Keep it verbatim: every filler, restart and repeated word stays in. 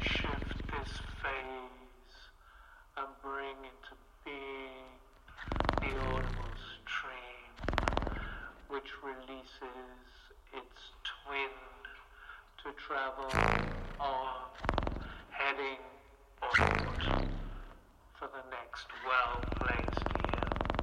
shift this phase and bring into being the audible stream, which releases its twin to travel on, heading onward for the next well-placed